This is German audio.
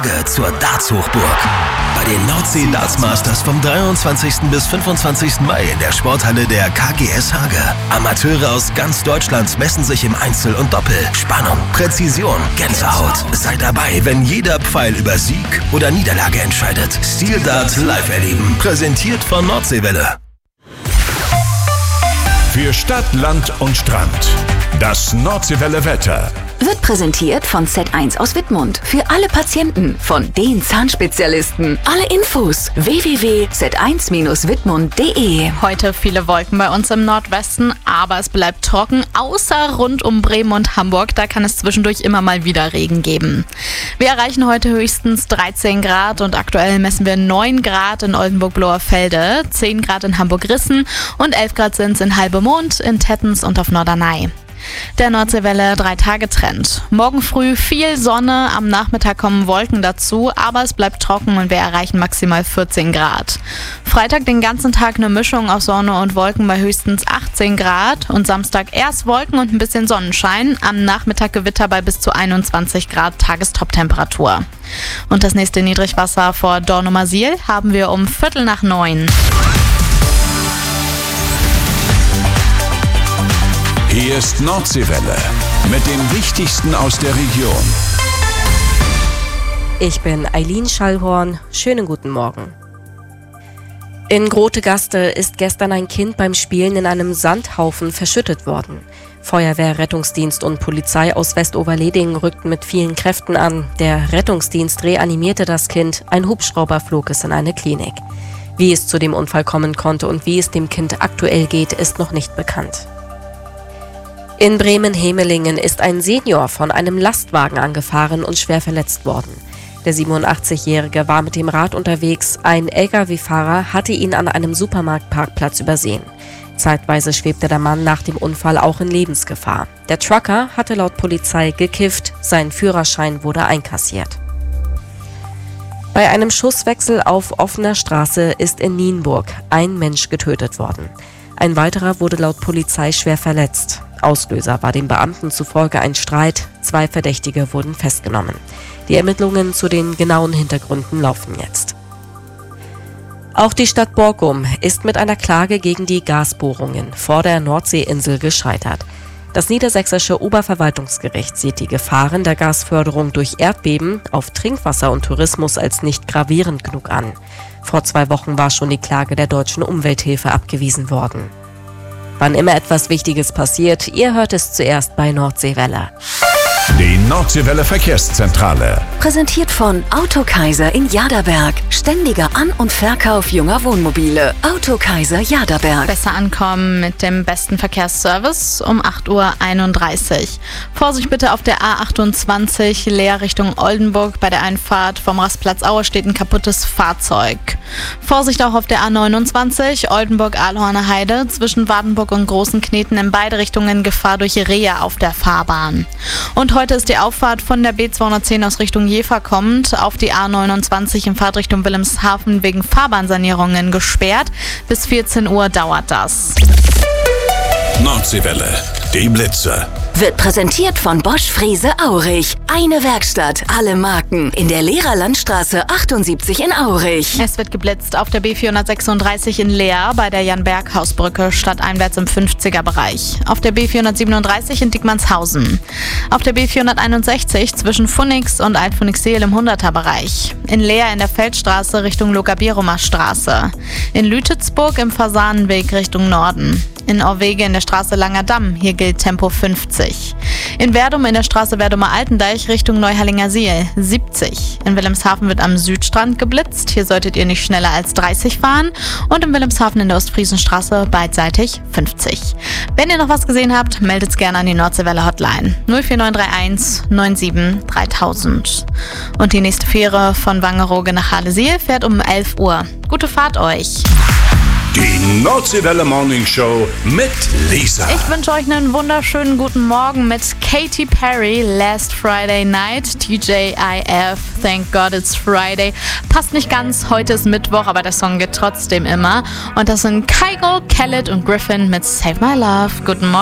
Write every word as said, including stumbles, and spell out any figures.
Hage zur Darts-Hochburg. Bei den Nordsee Darts Masters vom dreiundzwanzigsten bis fünfundzwanzigsten Mai in der Sporthalle der K G S Hage. Amateure aus ganz Deutschland messen sich im Einzel und Doppel. Spannung, Präzision, Gänsehaut. Sei dabei, wenn jeder Pfeil über Sieg oder Niederlage entscheidet. Steel Dart live erleben. Präsentiert von Nordseewelle. Für Stadt, Land und Strand. Das Nordseewelle Wetter. Wird präsentiert von Z eins aus Wittmund. Für alle Patienten, von den Zahnspezialisten. Alle Infos w w w punkt z eins bindestrich wittmund punkt de. Heute viele Wolken bei uns im Nordwesten, aber es bleibt trocken, außer rund um Bremen und Hamburg. Da kann es zwischendurch immer mal wieder Regen geben. Wir erreichen heute höchstens dreizehn Grad und aktuell messen wir neun Grad in Oldenburg-Bloerfelde, zehn Grad in Hamburg-Rissen und elf Grad sind es in Halbemond, in Tettens und auf Norderney. Der Nordseewelle drei Tage Trend. Morgen früh viel Sonne, am Nachmittag kommen Wolken dazu, aber es bleibt trocken und wir erreichen maximal vierzehn Grad. Freitag den ganzen Tag eine Mischung aus Sonne und Wolken bei höchstens achtzehn Grad und Samstag erst Wolken und ein bisschen Sonnenschein, am Nachmittag Gewitter bei bis zu einundzwanzig Grad Tagestoptemperatur. Und das nächste Niedrigwasser vor Dornumersiel haben wir um Viertel nach neun. Hier ist Nordseewelle mit dem Wichtigsten aus der Region. Ich bin Eileen Schallhorn. Schönen guten Morgen. In Grotegaste ist gestern ein Kind beim Spielen in einem Sandhaufen verschüttet worden. Feuerwehr, Rettungsdienst und Polizei aus Westoverleding rückten mit vielen Kräften an. Der Rettungsdienst reanimierte das Kind. Ein Hubschrauber flog es in eine Klinik. Wie es zu dem Unfall kommen konnte und wie es dem Kind aktuell geht, ist noch nicht bekannt. In Bremen-Hemelingen ist ein Senior von einem Lastwagen angefahren und schwer verletzt worden. Der siebenundachtzigjährige war mit dem Rad unterwegs, ein L K W-Fahrer hatte ihn an einem Supermarktparkplatz übersehen. Zeitweise schwebte der Mann nach dem Unfall auch in Lebensgefahr. Der Trucker hatte laut Polizei gekifft, sein Führerschein wurde einkassiert. Bei einem Schusswechsel auf offener Straße ist in Nienburg ein Mensch getötet worden. Ein weiterer wurde laut Polizei schwer verletzt. Auslöser war dem Beamten zufolge ein Streit. Zwei Verdächtige wurden festgenommen. Die Ermittlungen zu den genauen Hintergründen laufen jetzt. Auch die Stadt Borkum ist mit einer Klage gegen die Gasbohrungen vor der Nordseeinsel gescheitert. Das niedersächsische Oberverwaltungsgericht sieht die Gefahren der Gasförderung durch Erdbeben auf Trinkwasser und Tourismus als nicht gravierend genug an. Vor zwei Wochen war schon die Klage der Deutschen Umwelthilfe abgewiesen worden. Wann immer etwas Wichtiges passiert, ihr hört es zuerst bei Nordseewelle. Die Nordseewelle Verkehrszentrale. Präsentiert von Autokaiser in Jaderberg. Ständiger An- und Verkauf junger Wohnmobile. Autokaiser Jaderberg. Besser ankommen mit dem besten Verkehrsservice um acht Uhr einunddreißig. Vorsicht bitte auf der A achtundzwanzig, Leer Richtung Oldenburg. Bei der Einfahrt vom Rastplatz Aue steht ein kaputtes Fahrzeug. Vorsicht auch auf der A neunundzwanzig, Oldenburg-Ahlhorner Heide. Zwischen Wardenburg und Großen Kneten in beide Richtungen Gefahr durch Rehe auf der Fahrbahn. Und heute ist die Auffahrt von der B zweihundertzehn aus Richtung Jever kommend auf die A neunundzwanzig in Fahrtrichtung Wilhelmshaven wegen Fahrbahnsanierungen gesperrt. Bis vierzehn Uhr dauert das. Nordseewelle, die Blitze. Wird präsentiert von Bosch Frese Aurich. Eine Werkstatt, alle Marken. In der Lehrerlandstraße achtundsiebzig in Aurich. Es wird geblitzt auf der B vierhundertsechsunddreißig in Leer bei der Jan-Berghaus-Brücke stadteinwärts im fünfziger-Bereich. Auf der B vierhundertsiebenunddreißig in Diekmannshausen. Auf der B vierhunderteinundsechzig zwischen Pfunix und Alt-Pfunixseel im hunderter-Bereich. In Leer in der Feldstraße Richtung Loka-Bierumer Straße. In Lütitzburg im Fasanenweg Richtung Norden. In Orwege in der Straße Langer Damm, hier gilt Tempo fünfzig. In Werdum in der Straße Werdumer Altendeich Richtung Neuhallinger Siel siebzig. In Wilhelmshaven wird am Südstrand geblitzt, hier solltet ihr nicht schneller als dreißig fahren. Und in Wilhelmshaven in der Ostfriesenstraße beidseitig fünfzig. Wenn ihr noch was gesehen habt, meldet es gerne an die Nordseewelle Hotline null vier neun drei eins neun sieben dreitausend. Und die nächste Fähre von Wangerooge nach Halle-Siel fährt um elf Uhr. Gute Fahrt euch! Die Nordseewelle Morning Show mit Lisa. Ich wünsche euch einen wunderschönen guten Morgen mit Katy Perry, Last Friday Night, T J I F, Thank God It's Friday. Passt nicht ganz, heute ist Mittwoch, aber der Song geht trotzdem immer. Und das sind Kygo, Khaled und Griffin mit Save My Love. Guten Morgen.